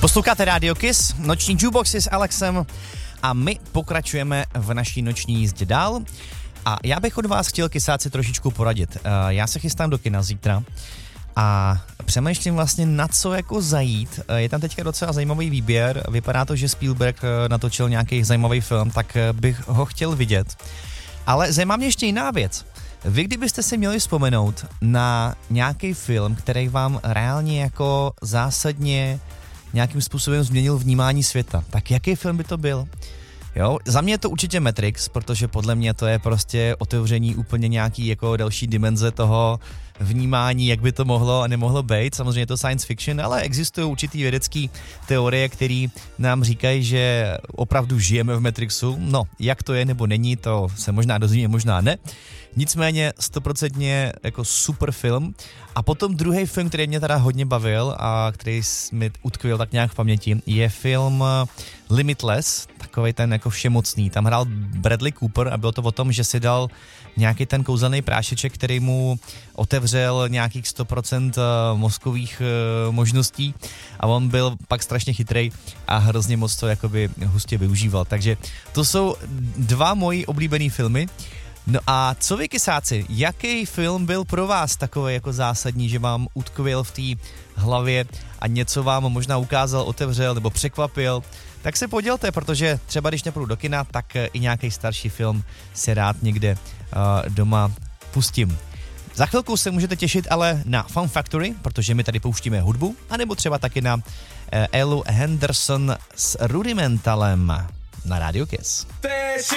Posloucháte Radio Kiss, noční jukeboxy s Alexem a my pokračujeme v naší noční jízdě dál. A já bych od vás chtěl kysáci trošičku poradit. Já se chystám do kina zítra a přemýšlím vlastně na co jako zajít. Je tam teďka docela zajímavý výběr, vypadá to, že Spielberg natočil nějaký zajímavý film, tak bych ho chtěl vidět. Ale zajímá mě ještě jiná věc. Vy kdybyste si měli vzpomenout na nějaký film, který vám reálně jako zásadně nějakým způsobem změnil vnímání světa, tak jaký film by to byl? Jo, za mě je to určitě Matrix, protože podle mě to je prostě otevření úplně nějaký jako další dimenze toho vnímání, jak by to mohlo a nemohlo být. Samozřejmě je to science fiction, ale existují určitý vědecké teorie, které nám říkají, že opravdu žijeme v Matrixu. No, jak to je nebo není, to se možná dozvíme, možná ne. Nicméně 100% jako super film. A potom druhý film, který mě teda hodně bavil a který mi utkvěl tak nějak v paměti, je film Limitless, takovej ten jako všemocný. Tam hrál Bradley Cooper a bylo to o tom, že si dal nějaký ten kouzelný prášeček, který mu otevřel nějakých 100% mozkových možností a on byl pak strašně chytrej a hrozně moc to jakoby hustě využíval. Takže to jsou dva moji oblíbený filmy. No a co vy, kysáci, jaký film byl pro vás takový jako zásadní, že vám utkvěl v té hlavě a něco vám možná ukázal, otevřel nebo překvapil, tak se podělte, protože třeba když nepůjdu do kina, tak i nějaký starší film se rád někde doma pustím. Za chvilku se můžete těšit ale na Fun Factory, protože my tady pouštíme hudbu, anebo třeba taky na Elu Henderson s Rudimentalem na Radio Kiss.